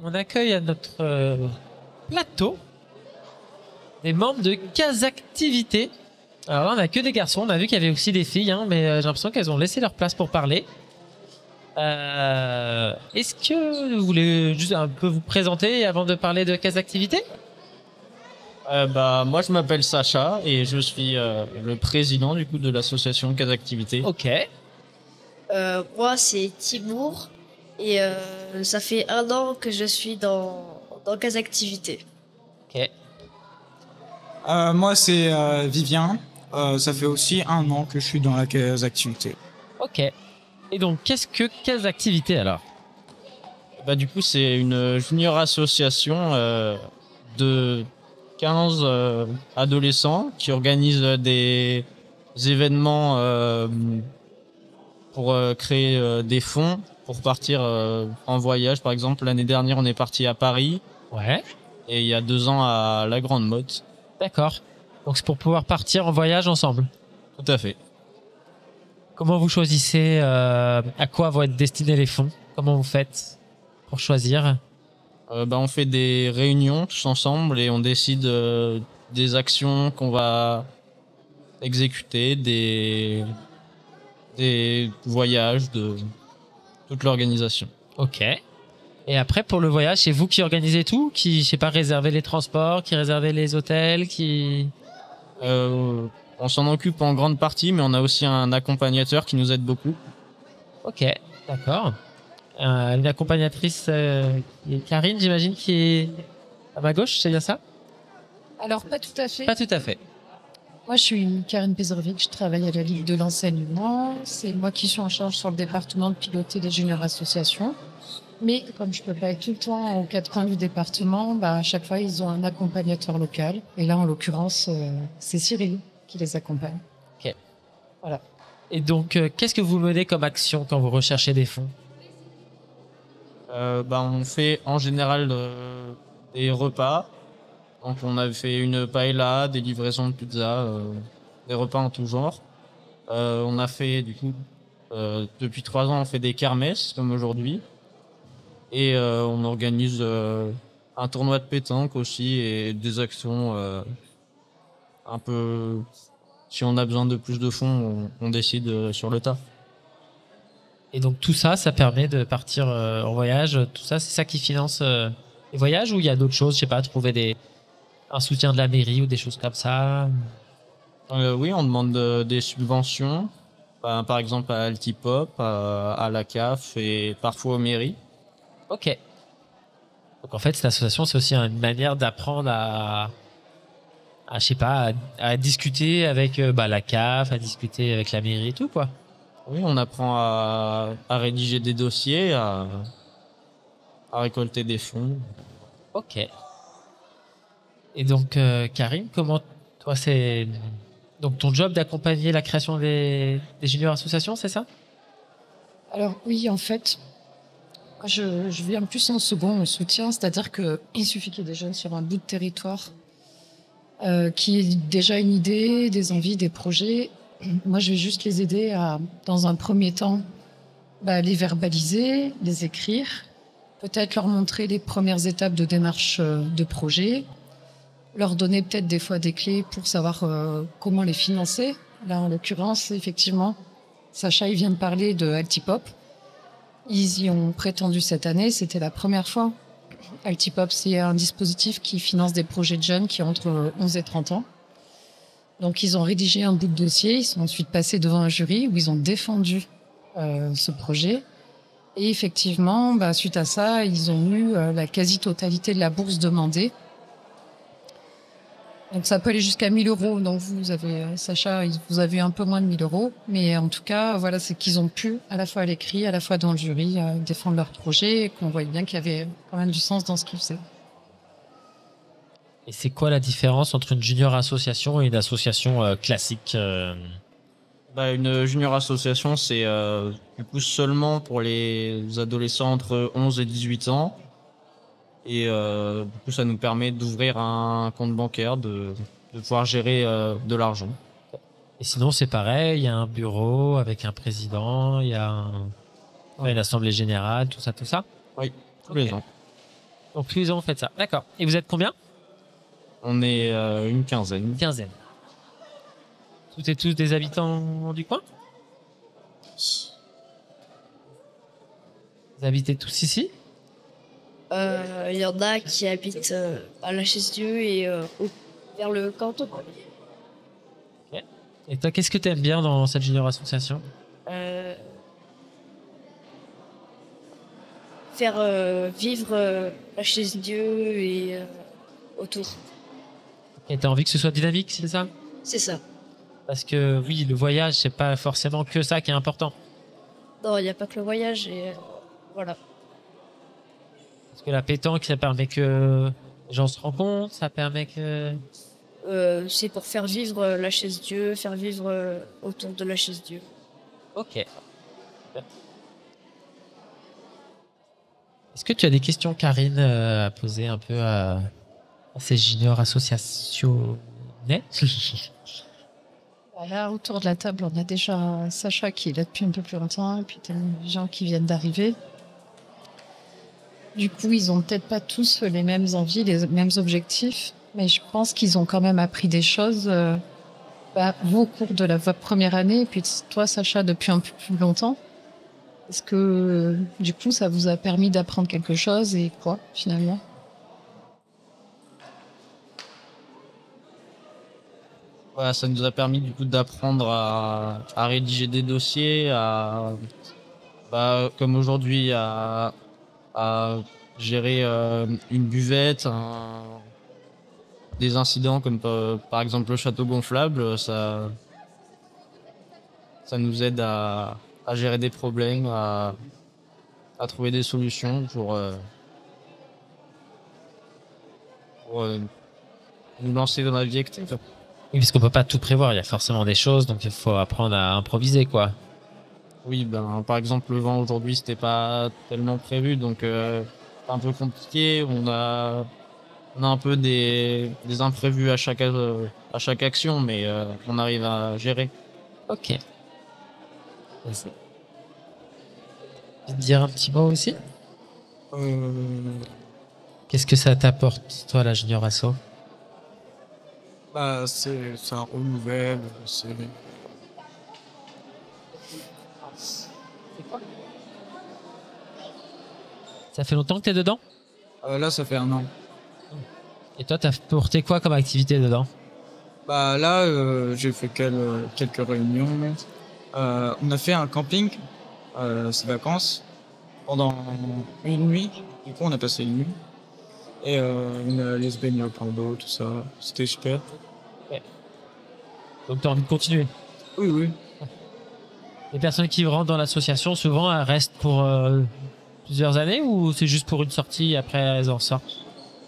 on accueille à notre plateau des membres de Casactivité. Alors là, on n'a que des garçons. On a vu qu'il y avait aussi des filles, hein, mais j'ai l'impression qu'elles ont laissé leur place pour parler. Est-ce que vous voulez juste un peu vous présenter avant de parler de Casactivité? Moi, je m'appelle Sacha et je suis le président du coup de l'association Casactivité. Ok. Moi, c'est Timour et ça fait 1 an que je suis dans Casactivité. Ok. Moi, c'est Vivien. Ça fait aussi 1 an que je suis dans la activité. Ok. Et donc, qu'est-ce que Casactivité alors? Du coup, c'est une junior association de 15 adolescents qui organisent des événements pour créer des fonds pour partir en voyage. Par exemple, l'année dernière, on est parti à Paris. Ouais. Et il y a 2 ans à la Grande Motte. D'accord. Donc c'est pour pouvoir partir en voyage ensemble. Tout à fait. Comment vous choisissez à quoi vont être destinés les fonds? Comment vous faites pour choisir? On fait des réunions tous ensemble et on décide des actions qu'on va exécuter, des voyages, de toute l'organisation. Ok. Et après, pour le voyage, c'est vous qui organisez tout? Qui, je sais pas, réservez les transports, qui réservez les hôtels, qui... On s'en occupe en grande partie, mais on a aussi un accompagnateur qui nous aide beaucoup. Ok, d'accord. Une accompagnatrice, Karine, j'imagine, qui est à ma gauche, c'est bien ça? Alors, pas tout à fait. Pas tout à fait. Moi, je suis Karine Pezovic, je travaille à la Ligue de l'enseignement. C'est moi qui suis en charge sur le département de piloter les juniors associations. Mais comme je peux pas être tout le temps aux 4 coins du département, à chaque fois, ils ont un accompagnateur local. Et là, en l'occurrence, c'est Cyril qui les accompagne. Ok. Voilà. Et donc, qu'est-ce que vous menez comme action quand vous recherchez des fonds? On fait en général des repas. Donc on a fait une paella, des livraisons de pizza, des repas en tout genre. On a fait du coup depuis 3 ans on fait des kermesses comme aujourd'hui. Et on organise un tournoi de pétanque aussi et des actions un peu... Si on a besoin de plus de fonds, on décide sur le tas. Et donc tout ça, ça permet de partir en voyage. Tout ça, c'est ça qui finance les voyages, ou il y a d'autres choses, je sais pas, trouver un soutien de la mairie ou des choses comme ça? Oui, on demande des subventions, par exemple à Altipop, à la CAF et parfois aux mairies. Ok. Donc en fait, cette association, c'est aussi une manière d'apprendre je sais pas, à discuter avec la CAF, à discuter avec la mairie et tout, quoi. Oui, on apprend à rédiger des dossiers, à récolter des fonds. Ok. Et donc, Karim, comment toi, c'est donc ton job d'accompagner la création des juniors associations, c'est ça? Alors oui, en fait, je viens plus en second au soutien, c'est-à-dire qu'il suffit qu'il y ait des jeunes sur un bout de territoire qui aient déjà une idée, des envies, des projets. Moi, je vais juste les aider à, dans un premier temps, les verbaliser, les écrire, peut-être leur montrer les premières étapes de démarche de projet, leur donner peut-être des fois des clés pour savoir comment les financer. Là, en l'occurrence, effectivement, Sacha, il vient de parler de Altipop. Ils y ont prétendu cette année, c'était la première fois. Altipop, c'est un dispositif qui finance des projets de jeunes qui ont entre 11 et 30 ans. Donc, ils ont rédigé un bout de dossier, ils sont ensuite passés devant un jury où ils ont défendu ce projet. Et effectivement, suite à ça, ils ont eu la quasi-totalité de la bourse demandée. Donc, ça peut aller jusqu'à 1 000 €. Donc, vous avez, Sacha, vous avez eu un peu moins de 1 000 €. Mais en tout cas, voilà, c'est qu'ils ont pu, à la fois à l'écrit, à la fois dans le jury, défendre leur projet et qu'on voyait bien qu'il y avait quand même du sens dans ce qu'ils faisaient. Et c'est quoi la différence entre une junior association et une association classique? Une junior association, c'est du coup seulement pour les adolescents entre 11 et 18 ans. Et du coup, ça nous permet d'ouvrir un compte bancaire, de pouvoir gérer de l'argent. Et sinon, c'est pareil, il y a un bureau avec un président, il y a une assemblée générale, tout ça, tout ça? Oui, tous les ans. Donc tous les ans, vous faites ça. D'accord. Et vous êtes combien? On est une quinzaine. Une quinzaine. Toutes et tous des habitants du coin? Vous habitez tous ici? Il y en a qui habitent à la Chaise-Dieu et vers le canton. Et toi, qu'est-ce que tu aimes bien dans cette junior association? Faire vivre la Chaise-Dieu et autour. Et t'as envie que ce soit dynamique, c'est ça? C'est ça. Parce que oui, le voyage, c'est pas forcément que ça qui est important. Non, il n'y a pas que le voyage et voilà. Parce que la pétanque, ça permet que les gens se rencontrent, ça permet que... C'est pour faire vivre la Chaise-Dieu, faire vivre autour de la Chaise-Dieu. Ok. Est-ce que tu as des questions, Karine, à poser un peu à ces juniors associationnels? Là, autour de la table, on a déjà Sacha qui est là depuis un peu plus longtemps, et puis t'as des gens qui viennent d'arriver. Du coup, ils ont peut-être pas tous les mêmes envies, les mêmes objectifs, mais je pense qu'ils ont quand même appris des choses, vous au cours de votre première année, et puis toi, Sacha, depuis un peu plus longtemps. Est-ce que, du coup, ça vous a permis d'apprendre quelque chose et quoi, finalement? Voilà, ça nous a permis du coup d'apprendre à rédiger des dossiers, comme aujourd'hui, à gérer une buvette, des incidents comme par exemple le château gonflable, ça nous aide à gérer des problèmes, à trouver des solutions pour nous lancer dans la vie active. Oui, parce qu'on peut pas tout prévoir, il y a forcément des choses, donc il faut apprendre à improviser, quoi. Oui, par exemple, le vent aujourd'hui, c'était pas tellement prévu, donc c'est un peu compliqué. On a un peu des imprévus à chaque action, mais on arrive à gérer. Ok. Vas-y. Tu veux te dire un petit mot aussi? Qu'est-ce que ça t'apporte, toi, la junior asso? Ça renouvelle, Ça fait longtemps que t'es dedans? là, ça fait 1 an. Et toi, t'as porté quoi comme activité dedans? Là, j'ai fait quelques réunions. On a fait un camping, ces vacances, pendant une nuit. Du coup, on a passé une nuit. Et on est allé se baigner au plan d'eau, tout ça. C'était super. Donc t'as envie de continuer? Oui, oui. Les personnes qui rentrent dans l'association, souvent, elles restent pour plusieurs années ou c'est juste pour une sortie et après elles en sortent?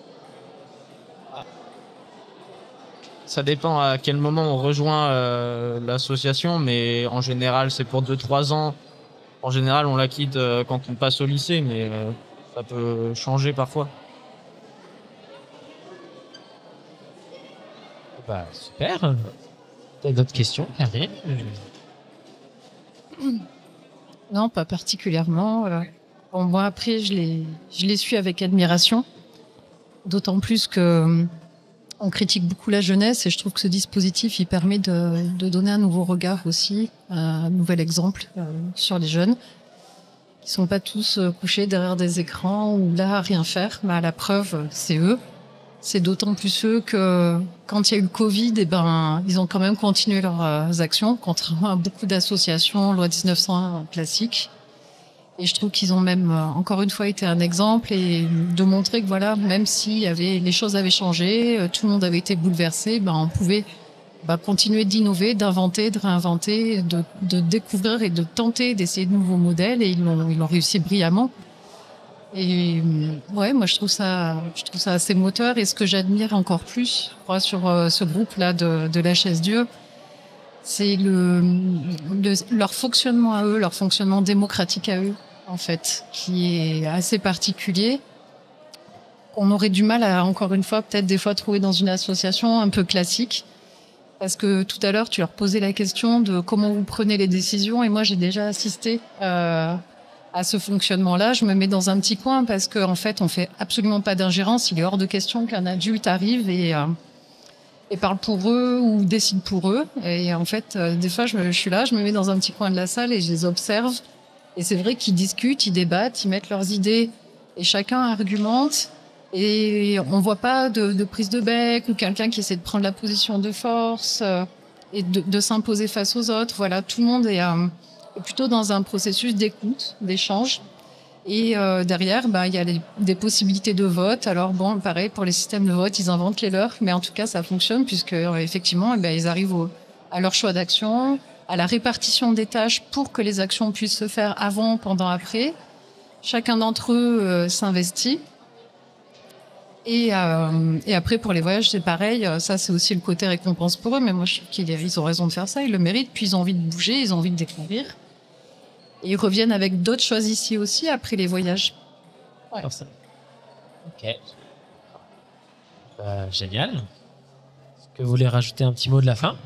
Ça dépend à quel moment on rejoint l'association, mais en général, c'est pour 2-3 ans. En général, on la quitte quand on passe au lycée, mais ça peut changer parfois. Bah, super. T'as d'autres questions, Karine? Non, pas particulièrement. Bon, moi, après, je les suis avec admiration. D'autant plus que on critique beaucoup la jeunesse et je trouve que ce dispositif, il permet de donner un nouveau regard aussi, un nouvel exemple sur les jeunes qui sont pas tous couchés derrière des écrans ou là à rien faire. Mais à la preuve, c'est eux. C'est d'autant plus eux que quand il y a eu le Covid, ils ont quand même continué leurs actions, contrairement à beaucoup d'associations loi 1901 classiques. Et je trouve qu'ils ont même, encore une fois, été un exemple et de montrer que voilà, même si les choses avaient changé, tout le monde avait été bouleversé, on pouvait continuer d'innover, d'inventer, de réinventer, de découvrir et de tenter d'essayer de nouveaux modèles et ils l'ont réussi brillamment. Et ouais, moi je trouve ça assez moteur et ce que j'admire encore plus, je crois, sur ce groupe-là de la Chaise-Dieu, c'est leur fonctionnement à eux, leur fonctionnement démocratique à eux, en fait, qui est assez particulier. On aurait du mal à, encore une fois, peut-être des fois trouver dans une association un peu classique. Parce que tout à l'heure, tu leur posais la question de comment vous prenez les décisions et moi j'ai déjà assisté à à ce fonctionnement-là, je me mets dans un petit coin parce qu'en fait, on fait absolument pas d'ingérence. Il est hors de question qu'un adulte arrive et parle pour eux ou décide pour eux. Et en fait, des fois, je suis là, je me mets dans un petit coin de la salle et je les observe. Et c'est vrai qu'ils discutent, ils débattent, ils mettent leurs idées et chacun argumente. Et on voit pas de prise de bec ou quelqu'un qui essaie de prendre la position de force et de s'imposer face aux autres. Voilà, tout le monde est plutôt dans un processus d'écoute, d'échange. Et derrière, il y a des possibilités de vote. Alors bon, pareil, pour les systèmes de vote, ils inventent les leurs, mais en tout cas, ça fonctionne puisque effectivement, ils arrivent à leur choix d'action, à la répartition des tâches pour que les actions puissent se faire avant, pendant, après. Chacun d'entre eux s'investit. Et après, pour les voyages, c'est pareil. Ça, c'est aussi le côté récompense pour eux. Mais moi, je trouve qu'ils ont raison de faire ça. Ils le méritent. Puis, ils ont envie de bouger. Ils ont envie de découvrir. Et ils reviennent avec d'autres choses ici aussi, après les voyages. Ouais. Ok. Génial. Est-ce que vous voulez rajouter un petit mot de la fin?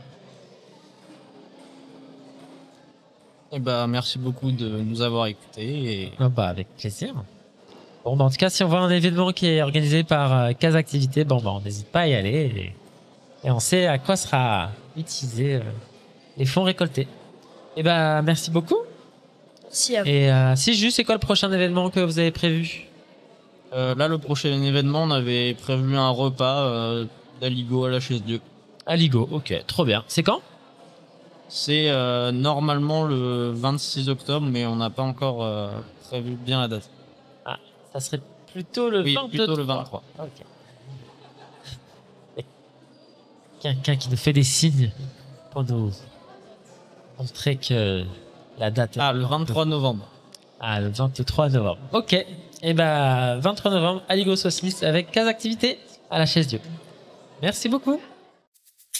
Merci beaucoup de nous avoir écoutés. Et... Avec plaisir. Bon, en tout cas, si on voit un événement qui est organisé par Case Activité, on n'hésite pas à y aller et on sait à quoi sera utilisé les fonds récoltés. Merci beaucoup. Merci à vous. Et c'est quoi le prochain événement que vous avez prévu? Là, le prochain événement, on avait prévu un repas d'Aligo à la Chaise Dieu. Aligo, ok, trop bien. C'est quand? C'est normalement le 26 octobre, mais on n'a pas encore prévu bien la date. Ça serait plutôt le 23. Plutôt le 23. Ok. Quelqu'un qui nous fait des signes pour nous montrer que la date est... le 23 novembre. Le 23 novembre. Ok. 23 novembre, Aligo Sauce Smith avec 15 activités à la Chaise Dieu. Merci beaucoup.